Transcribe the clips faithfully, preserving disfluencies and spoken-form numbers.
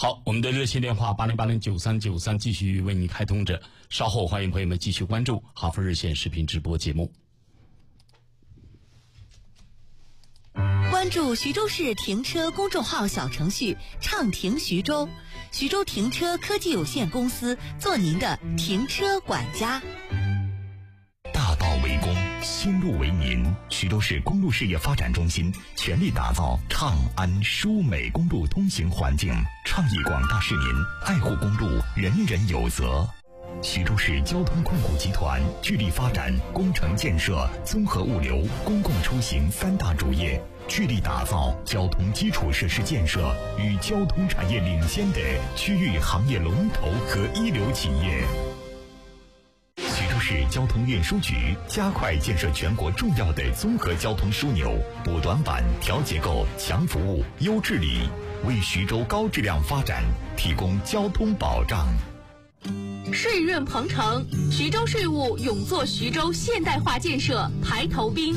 好，我们的热线电话八零八零九三九三继续为您开通着，稍后欢迎朋友们继续关注哈佛热线视频直播节目。 关注徐州市停车公众号小程序畅停徐州，徐州停车科技有限公司做您的停车管家。 大道为公，新路为民。徐州市公路事业发展中心全力打造畅安舒美公路通行环境，倡议广大市民爱护公路，人人有责。徐州市交通控股集团致力发展工程建设、综合物流、公共出行三大主业，致力打造交通基础设施建设与交通产业领先的区域行业龙头和一流企业。徐州市交通运输局加快建设全国重要的综合交通枢纽，补短板、调结构、强服务、优治理，为徐州高质量发展提供交通保障。 税润鹏程，徐州税务勇做徐州现代化建设排头兵。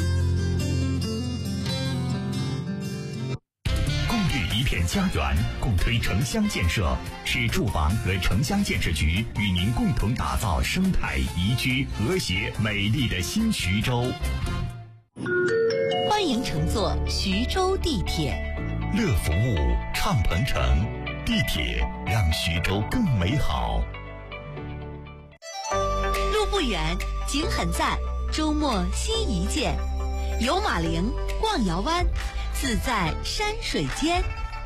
共育一片家园，共推城乡建设，是住房和城乡建设局与您共同打造生态宜居、和谐、美丽的新徐州。 欢迎乘坐徐州地铁， 乐服务，畅鹏程，地铁让徐州更美好。 路不远，景很赞，周末新一见，游马陵，逛瑶湾，自在山水间。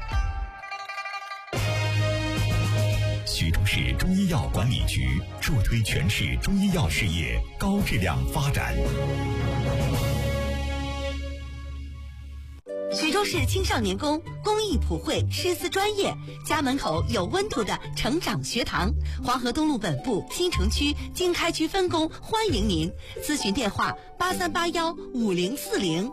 徐州市中医药管理局助推全市中医药事业高质量发展。 徐州市青少年宫公益普惠师资专业，家门口有温度的成长学堂，黄河东路本部新城区经开区分工欢迎您，咨询电话八三八幺五零四零。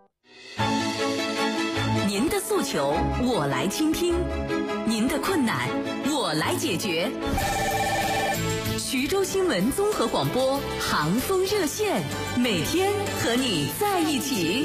您的诉求我来倾听，您的困难我来解决。徐州新闻综合广播航风热线，每天和你在一起。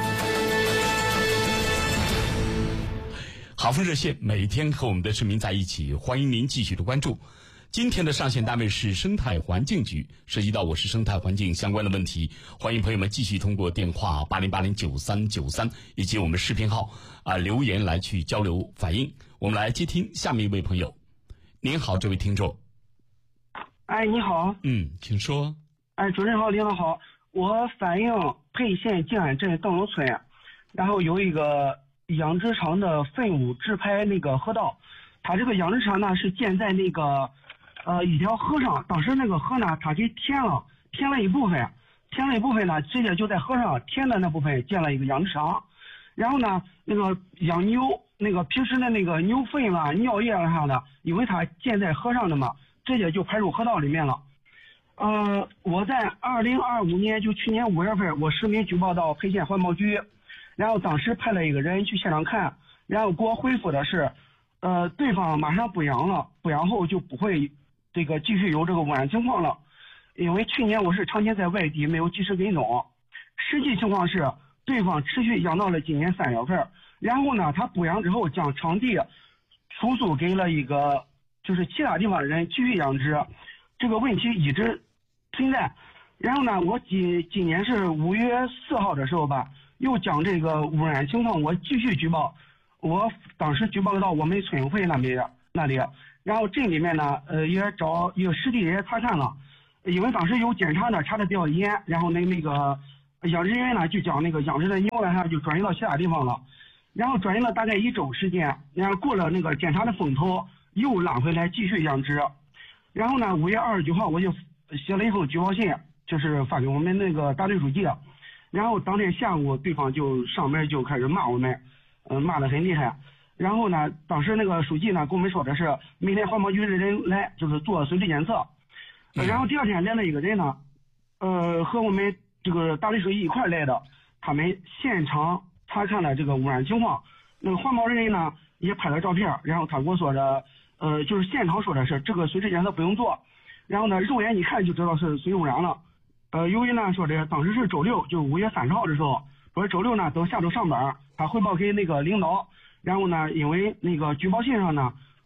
航风热线每天和我们的市民在一起，欢迎您继续的关注。今天的上线单位是生态环境局，涉及到我市生态环境相关的问题，欢迎朋友们继续通过电话八零八零九三九三以及我们视频号啊、呃、留言来去交流反映。我们来接听下面一位朋友。您好，这位听众。 哎，你好。 嗯，请说。 哎，主持人好，领导好。我反映沛县静安镇邓楼村，然后有一个养殖场的废物直排那个河道，它这个养殖场呢是建在那个呃一条河上，当时那个河呢它给填了，填了一部分，填了一部分呢直接就在河上填的那部分建了一个养殖场，然后呢那个养牛那个平时的那个牛粪啦、尿液啦啥的，因为它建在河上的嘛，直接就排入河道里面了。呃，我在二零二五年就去年五月份，我实名举报到沛县环保局。然后当时派了一个人去现场看，然后给我回复的是，呃，对方马上补养了，补养后就不会这个继续有这个污染情况了。因为去年我是常年在外地，没有及时跟踪。实际情况是，对方持续养到了今年三月份，然后呢，他补养之后将场地出租给了一个就是其他地方的人继续养殖，这个问题一直存在。然后呢，我今今年是五月四号的时候吧。又将这个污染情况我继续举报，我当时举报到我们村委会那边那里，然后镇里面呢，呃也找一个实地人也查看了，因为当时有检查呢查的比较严，然后那那个养殖人呢就将那个养殖的牛了哈就转移到其他地方了，然后转移了大概一周时间，然后过了那个检查的风头，又拉回来继续养殖，然后呢五月二十九号我就写了一封举报信，就是发给我们那个大队书记。然后当天下午，对方就上门就开始骂我们，嗯、呃，骂得很厉害。然后呢，当时那个书记呢跟我们说的是，明天环保局的人来就是做水质检测。呃、然后第二天来了一个人呢，呃，和我们这个大队书记一块来的，他们现场查看了这个污染情况。那个环保人员呢也拍了照片，然后他跟我说的，呃，就是现场说的是这个水质检测不用做，然后呢肉眼一看就知道是水污染了。呃，由于呢说的当时是周六，就五月三十号的时候，说周六呢等下周上班，他汇报给那个领导，然后呢，因为那个举报信上呢，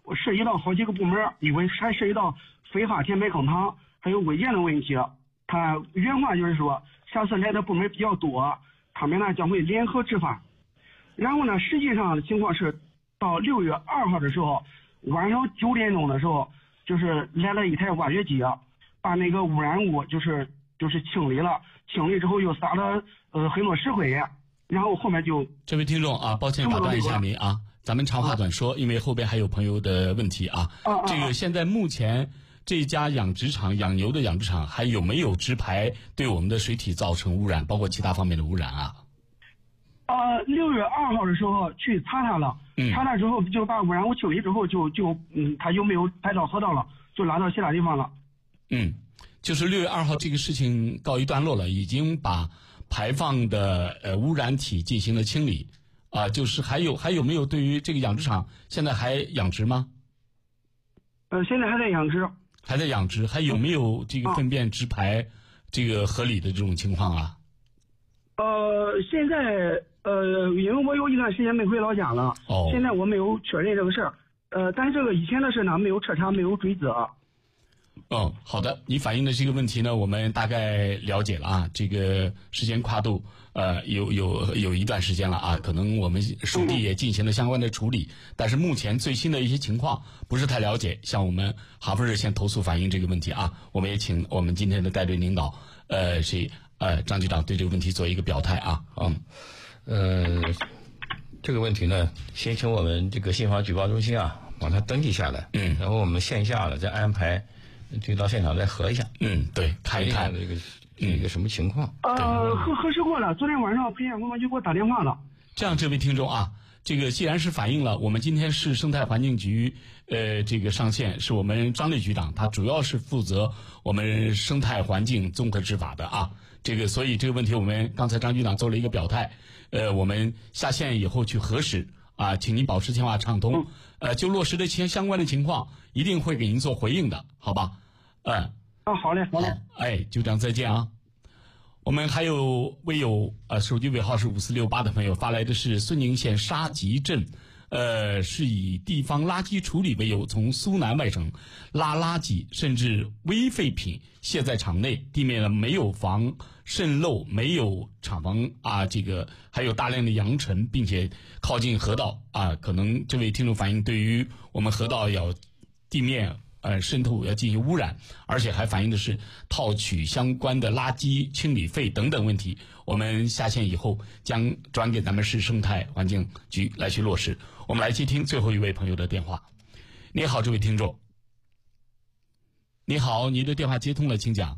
我涉及到好几个部门，因为还涉及到非法填埋坑塘，还有违建的问题。他原话就是说，下次来的部门比较多，他们呢将会联合执法。然后呢，实际上的情况是，到六月二号的时候，晚上九点钟的时候，就是来了一台挖掘机，把那个污染物就是就是清理了，清理之后又撒了呃很多石灰，然后后面就这位听众啊，抱歉打断一下您啊，咱们长话短说，因为后边还有朋友的问题啊。 啊这个现在目前这家养殖场养牛的养殖场还有没有直排对我们的水体造成污染，包括其他方面的污染啊？ 呃，六月二号的时候去查它了， 嗯、 查它之后就把污染物清理之后就就嗯，它就没有排到河道了，就拉到其他地方了。 嗯，就是六月二号这个事情告一段落了，已经把排放的呃污染体进行了清理啊、呃。就是还有还有没有对于这个养殖场现在还养殖吗？ 呃，现在还在养殖。 还在养殖，还有没有这个粪便直排这个合理的这种情况啊？ 呃，现在呃，因为我有一段时间没回老家了， 哦， 现在我没有确认这个事儿，呃，但是这个以前的事呢，没有彻查，没有追责。 哦，好的，你反映的这个问题呢，我们大概了解了啊，这个时间跨度呃有有有一段时间了啊，可能我们属地也进行了相关的处理，但是目前最新的一些情况不是太了解，向我们航风热线投诉反映这个问题啊，我们也请我们今天的带队领导呃谁呃张局长对这个问题做一个表态啊。 嗯，呃，这个问题呢，先请我们这个信访举报中心啊把它登记下来， 嗯， 然后我们线下的再安排。这到现场再核一下， 嗯，对，看一看这个这个什么情况。 呃，核核实过了，昨天晚上培训工作就给我打电话了。 这样，这位听众啊，这个既然是反映了，我们今天市生态环境局呃这个上线是我们张丽局长，他主要是负责我们生态环境综合执法的啊。这个所以这个问题我们刚才张局长做了一个表态，呃，我们下线以后去核实啊，请您保持电话畅通，嗯、呃，就落实的相相关的情况，一定会给您做回应的，好吧？嗯， 啊，好嘞，好嘞， 哎，就这样，再见啊。我们还有微友呃，手机尾号是五四六八的朋友发来的是孙宁县沙集镇，呃，是以地方垃圾处理为由，从苏南外省拉垃圾甚至危废品卸在场内，地面呢没有防渗漏，没有厂房啊，这个还有大量的扬尘，并且靠近河道啊，可能这位听众反映对于我们河道要地面。呃，渗透要进行污染，而且还反映的是套取相关的垃圾清理费等等问题。我们下线以后将转给咱们市生态环境局来去落实。我们来接听最后一位朋友的电话。你好，这位听众。你好，你的电话接通了，请讲。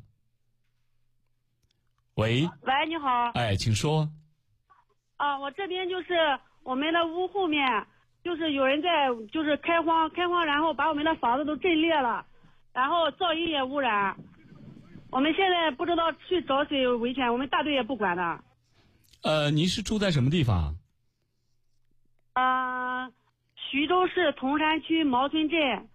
喂。 喂，你好。 哎，请说。 啊，我这边就是我们的屋后面。就是有人在就是开荒开荒，然后把我们的房子都震裂了，然后噪音也污染。我们现在不知道去找谁维权，我们大队也不管的。 呃，您是住在什么地方？ 呃，徐州市铜山区毛村镇。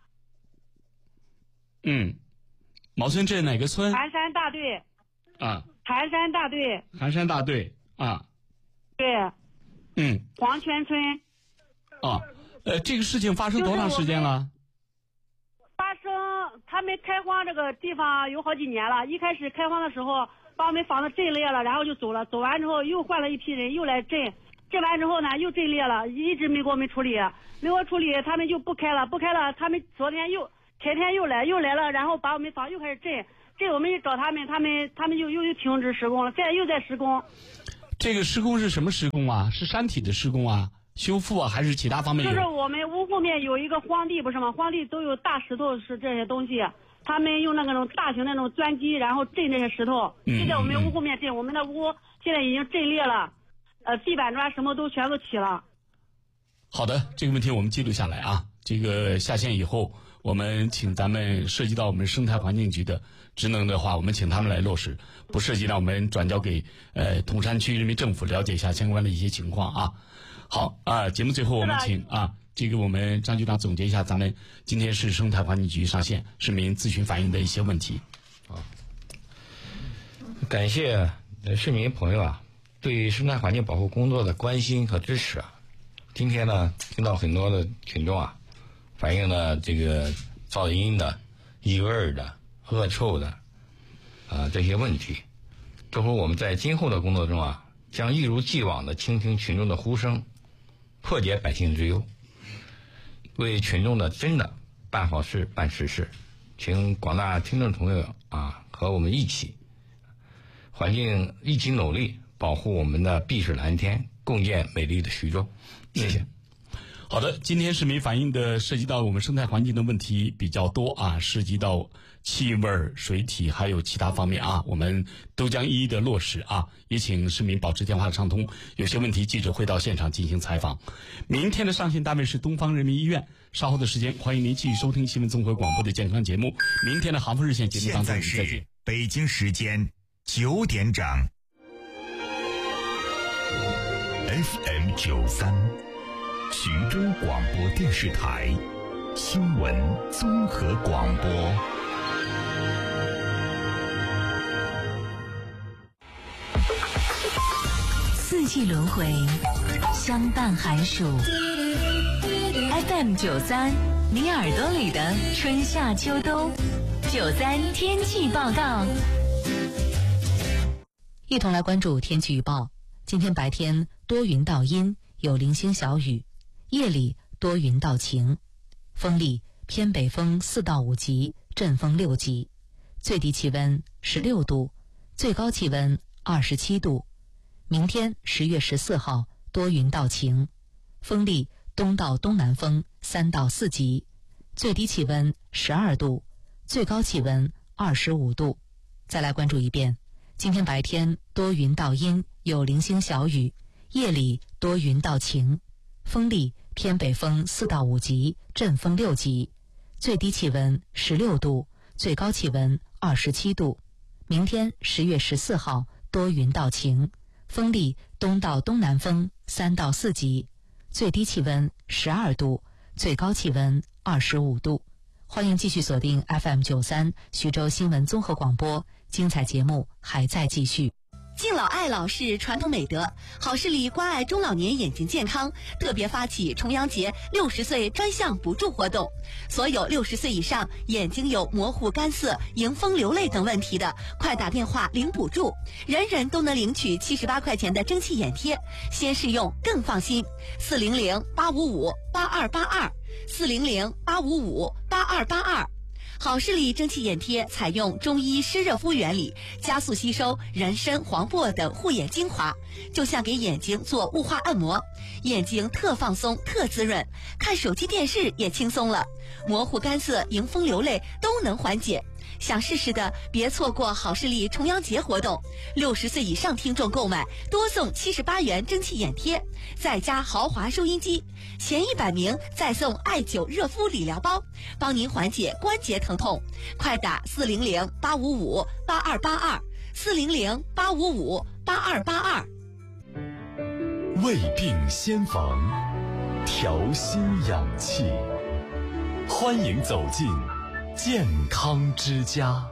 嗯，毛村镇哪个村？ 寒山大队。 啊。 寒山大队。 寒山大队啊。 对。 嗯。 黄泉村。 啊，呃，这个事情发生多长时间了？ 发生，他们开荒这个地方有好几年了。一开始开荒的时候，把我们房子震裂了，然后就走了。走完之后又换了一批人，又来震。震完之后呢，又震裂了，一直没给我们处理，没给我处理，他们就不开了，不开了。他们昨天又前天又来，又来了，然后把我们房又开始震。震我们一找他们，他们他们就又又停止施工了，现在又在施工。 这个施工是什么施工啊？是山体的施工啊？修复啊，还是其他方面有？ 就是我们屋后面有一个荒地，不是吗？荒地都有大石头，是这些东西。他们用那个种大型的那种钻机，然后震这些石头，就在我们屋后面震。我们的屋现在已经震裂了，呃，地板砖什么都全都起了。 好的，这个问题我们记录下来啊。这个下线以后，我们请咱们涉及到我们生态环境局的职能的话，我们请他们来落实；不涉及到我们转交给呃铜山区人民政府了解一下相关的一些情况啊。好啊，节目最后我们请啊，这个我们张局长总结一下，咱们今天是生态环境局上线市民咨询反映的一些问题。 啊，感谢市民朋友啊对生态环境保护工作的关心和支持啊。今天呢，听到很多的群众啊反映了这个噪音的、异味的、恶臭的啊这些问题。这回我们在今后的工作中啊，将一如既往的倾听群众的呼声，破解百姓之忧，为群众的真的办好事、办实事。请广大听众朋友啊，和我们一起，环境一起努力，保护我们的碧水蓝天，共建美丽的徐州。谢谢。 好的，今天市民反映的涉及到我们生态环境的问题比较多啊，涉及到气味、水体还有其他方面啊，我们都将一一的落实啊，也请市民保持电话畅通，有些问题记者会到现场进行采访。明天的上线单位是东方人民医院，稍后的时间欢迎您继续收听新闻综合广播的健康节目。明天的航风热线节目当中，我们再见。 北京时间九点整 ，F M 九三，徐州广播电视台新闻综合广播。 四季轮回，相伴寒暑。F M 九三，你耳朵里的春夏秋冬。九三天气报告， 一同来关注天气预报。今天白天多云到阴，有零星小雨，夜里多云到晴，风力偏北风四到五级，阵风六级，最低气温十六度，最高气温二十七度。明天十月十四号多云到晴，风力东到东南风三到四级，最低气温十二度，最高气温二十五度。再来关注一遍，今天白天多云到阴，有零星小雨，夜里多云到晴，风力偏北风四到五级，阵风六级，最低气温十六度，最高气温二十七度。明天十月十四号多云到晴，风力东到东南风三到四级，最低气温十二度，最高气温二十五度。欢迎继续锁定 F M 九三徐州新闻综合广播，精彩节目还在继续。敬老爱老是传统美德，好视力关爱中老年眼睛健康，特别发起重阳节六十岁专项补助活动。所有六十岁以上眼睛有模糊、干涩、迎风流泪等问题的，快打电话领补助，人人都能领取七十八块钱的蒸汽眼贴，先试用更放心。四零零八五五八二八二，四零零八五五八二八二。好视力蒸汽眼贴采用中医湿热敷原理，加速吸收人参、黄柏等护眼精华，就像给眼睛做雾化按摩，眼睛特放松、特滋润，看手机电视也轻松了，模糊、干涩、迎风流泪都能缓解。想试试的别错过好视力重阳节活动，六十岁以上听众购买多送七十八元蒸汽眼贴，再加豪华收音机，前一百名再送艾灸热敷理疗包，帮您缓解关节疼痛。快打四零零八五五八二八二，四零零八五五八二八二。 胃病先防，调心养气，欢迎走进健康之家。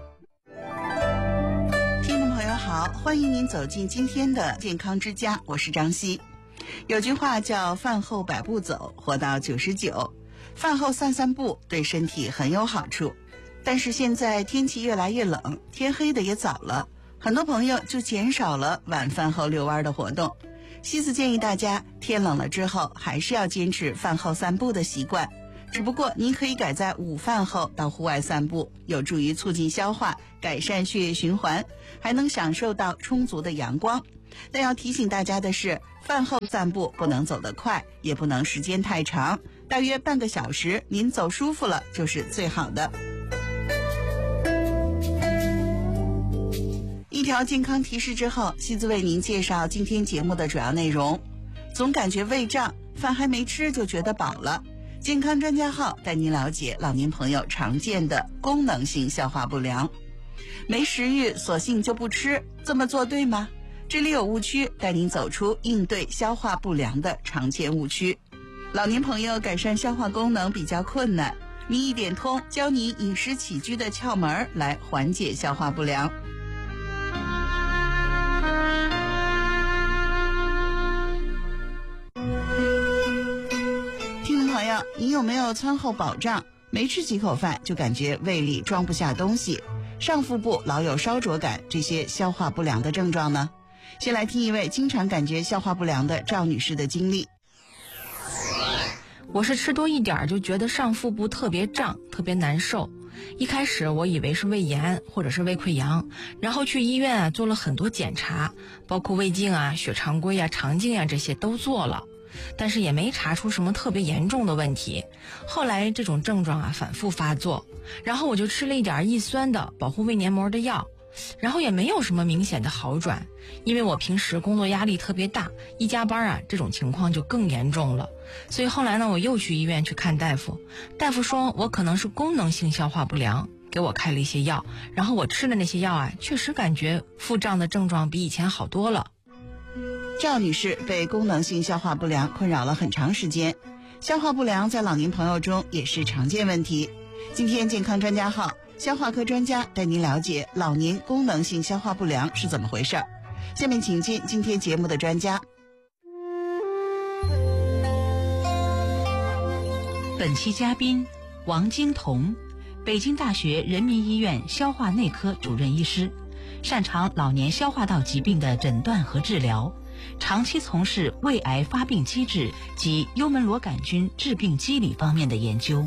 听众朋友好，欢迎您走进今天的健康之家，我是张希。有句话叫饭后百步走，活到九十九。饭后散散步对身体很有好处，但是现在天气越来越冷，天黑的也早了，很多朋友就减少了晚饭后遛弯的活动。西子建议大家天冷了之后还是要坚持饭后散步的习惯，只不过您可以改在午饭后到户外散步，有助于促进消化，改善血液循环，还能享受到充足的阳光。但要提醒大家的是，饭后散步不能走得快，也不能时间太长，大约半个小时，您走舒服了就是最好的。一条健康提示之后，西子为您介绍今天节目的主要内容。总感觉胃胀，饭还没吃就觉得饱了。健康专家号带您了解老年朋友常见的功能性消化不良。没食欲索性就不吃，这么做对吗？这里有误区，带您走出应对消化不良的常见误区。老年朋友改善消化功能比较困难，名医点通教你饮食起居的窍门来缓解消化不良。听众朋友， 您有没有餐后饱胀？没吃几口饭就感觉胃里装不下东西，上腹部老有烧灼感，这些消化不良的症状呢？先来听一位经常感觉消化不良的赵女士的经历。 我是吃多一点就觉得上腹部特别胀，特别难受。一开始我以为是胃炎或者是胃溃疡，然后去医院啊做了很多检查，包括胃镜啊、血常规啊、肠镜啊这些都做了，但是也没查出什么特别严重的问题。后来这种症状啊反复发作，然后我就吃了一点抑酸的保护胃黏膜的药，然后也没有什么明显的好转。因为我平时工作压力特别大，一加班啊这种情况就更严重了。所以后来呢我又去医院去看大夫，大夫说我可能是功能性消化不良，给我开了一些药，然后我吃的那些药啊确实感觉腹胀的症状比以前好多了。 赵女士被功能性消化不良困扰了很长时间，消化不良在老年朋友中也是常见问题。今天健康专家号消化科专家带您了解老年功能性消化不良是怎么回事。下面请进今天节目的专家。 本期嘉宾王金彤，北京大学人民医院消化内科主任医师，擅长老年消化道疾病的诊断和治疗，长期从事胃癌发病机制及幽门螺杆菌致病机理方面的研究。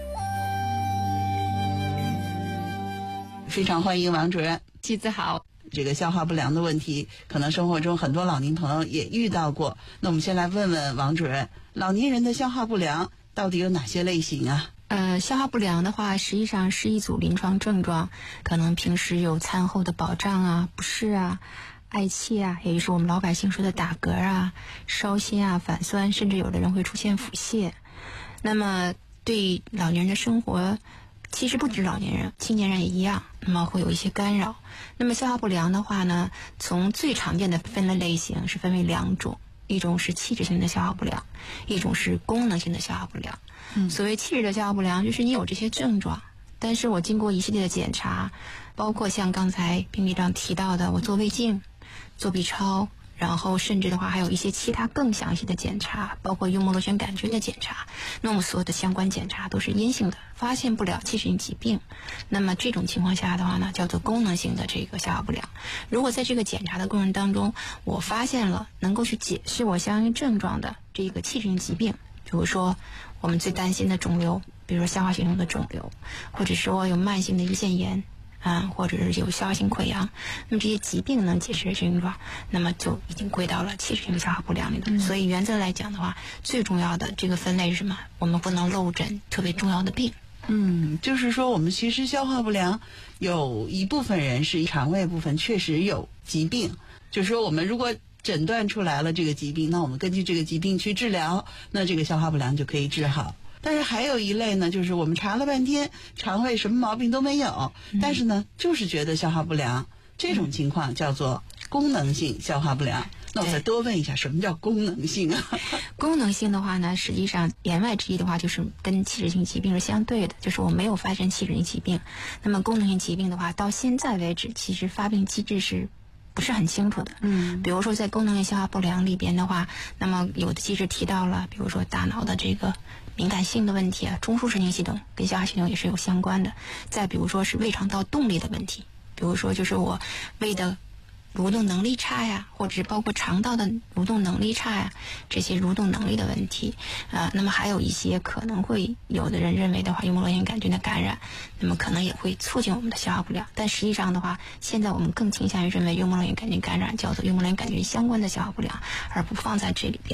非常欢迎王主任。 妻子好。 这个消化不良的问题可能生活中很多老年朋友也遇到过，那我们先来问问王主任，老年人的消化不良到底有哪些类型啊？ 呃，消化不良的话实际上是一组临床症状，可能平时有餐后的饱胀啊、不适啊、嗳气啊，也就是我们老百姓说的打嗝啊、烧心啊、反酸，甚至有的人会出现腹泻。那么对老年人的生活，其实不止老年人，青年人也一样，那么会有一些干扰。那么消化不良的话呢，从最常见的分类类型是分为两种，一种是器质性的消化不良，一种是功能性的消化不良。嗯，所谓器质的消化不良，就是你有这些症状，但是我经过一系列的检查，包括像刚才病历上提到的，我做胃镜、做 B 超，然后甚至的话还有一些其他更详细的检查，包括幽门螺旋杆菌的检查。那么所有的相关检查都是阴性的，发现不了器质性疾病。那么这种情况下的话呢，叫做功能性的这个消化不良。如果在这个检查的过程当中，我发现了能够去解释我相应症状的这个器质性疾病，比如说我们最担心的肿瘤，比如说消化系统的肿瘤，或者说有慢性的胰腺炎啊，或者是有消化性溃疡，那么这些疾病能解释的症状，那么就已经归到了器质性消化不良里头。嗯、所以原则来讲的话，最重要的这个分类是什么？我们不能漏诊特别重要的病。 嗯，就是说我们其实消化不良有一部分人是肠胃部分确实有疾病，就是说我们如果诊断出来了这个疾病，那我们根据这个疾病去治疗，那这个消化不良就可以治好。但是还有一类呢，就是我们查了半天肠胃什么毛病都没有，嗯、但是呢就是觉得消化不良，这种情况叫做功能性消化不良。那我再多问一下，什么叫功能性啊？ 功能性的话呢，实际上言外之意的话就是跟器质性疾病是相对的，就是我没有发生器质性疾病。那么功能性疾病的话，到现在为止其实发病机制是不是很清楚的。嗯，比如说在功能性消化不良里边的话，那么有的机制提到了，比如说大脑的这个敏感性的问题啊，中枢神经系统跟消化系统也是有相关的。再比如说是胃肠道动力的问题，比如说就是我胃的蠕动能力差呀，或者是包括肠道的蠕动能力差呀，这些蠕动能力的问题啊、呃，那么还有一些可能会有的人认为的话，幽门螺旋杆菌的感染，那么可能也会促进我们的消化不良。但实际上的话，现在我们更倾向于认为幽门螺旋杆菌感染叫做幽门螺旋杆菌相关的消化不良，而不放在这里边。